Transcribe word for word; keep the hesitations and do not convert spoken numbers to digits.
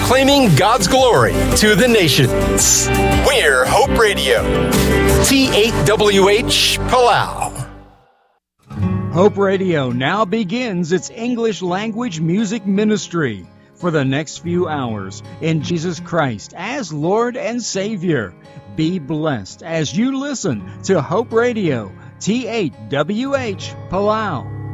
proclaiming God's glory to the nations. We're Hope Radio. T eight W H Palau. Hope Radio now begins its English language music ministry for the next few hours in Jesus Christ as Lord and Savior. Be blessed as you listen to Hope Radio, T eight W H Palau.